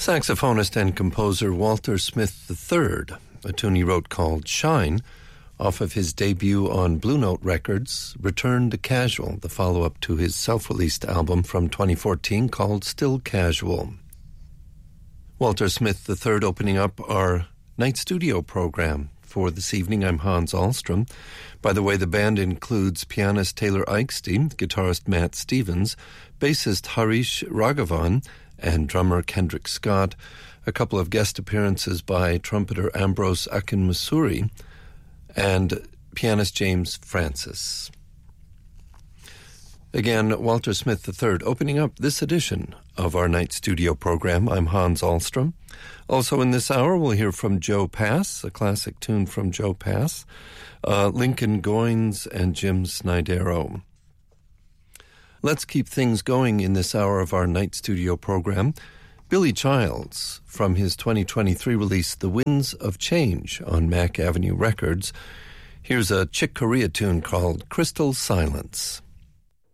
Saxophonist and composer Walter Smith III, a tune he wrote called Shine, off of his debut on Blue Note Records, Return to Casual, the follow-up to his self-released album from 2014 called Still Casual. Walter Smith III opening up our night studio program for this evening. I'm Hans Ahlstrom. By the way, the band includes pianist Taylor Eichstein, guitarist Matt Stevens, bassist Harish Raghavan, and drummer Kendrick Scott, a couple of guest appearances by trumpeter Ambrose Akinmusuri, and pianist James Francis. Again, Walter Smith III opening up this edition of our night studio program. I'm Hans Ahlstrom. Also in this hour, we'll hear from Joe Pass, a classic tune from Joe Pass, Lincoln Goines, and Jim Snydero. Let's keep things going in this hour of our night studio program. Billy Childs, from his 2023 release, The Winds of Change on Mack Avenue Records. Here's a Chick Corea tune called Crystal Silence.